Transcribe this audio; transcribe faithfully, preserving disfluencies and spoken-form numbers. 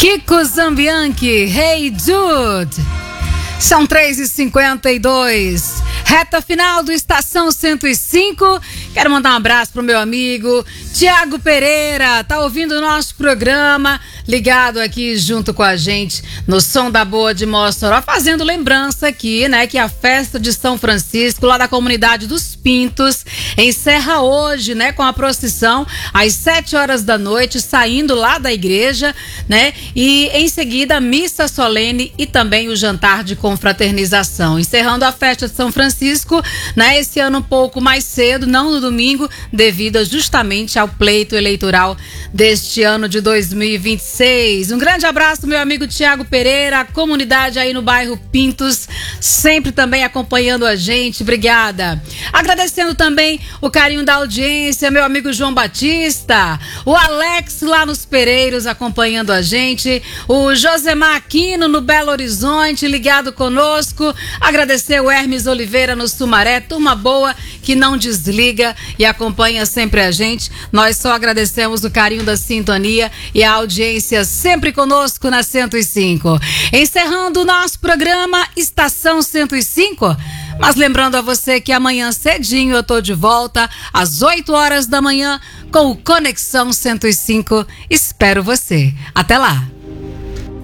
Kiko Zambianchi, Hey Jude. São três e cinquenta e dois, reta final do Estação cento e cinco. Quero mandar um abraço pro meu amigo Tiago Pereira, tá ouvindo o nosso programa, ligado aqui junto com a gente no Som da Boa de Mossoró, fazendo lembrança aqui, né, que a festa de São Francisco, lá da comunidade dos Pintos, encerra hoje, né, com a procissão às sete horas da noite, saindo lá da igreja, né, e em seguida a missa solene e também o jantar de confraternização. Encerrando a festa de São Francisco, né, esse ano um pouco mais cedo, não no domingo, devido justamente ao pleito eleitoral deste ano de dois mil e vinte e seis. Um grande abraço, meu amigo Tiago Pereira, a comunidade aí no bairro Pintos, sempre também acompanhando a gente. Obrigada. Agradecendo também o carinho da audiência, meu amigo João Batista, o Alex lá nos Pereiros acompanhando a gente, o Josemar Aquino no Belo Horizonte ligado conosco. Agradecer o Hermes Oliveira no Sumaré, turma boa que não desliga e acompanha sempre a gente. Nós só agradecemos o carinho da sintonia e a audiência sempre conosco na cento e cinco. Encerrando o nosso programa Estação cento e cinco, mas lembrando a você que amanhã cedinho eu tô de volta às oito horas da manhã com o Conexão cento e cinco. Espero você. Até lá!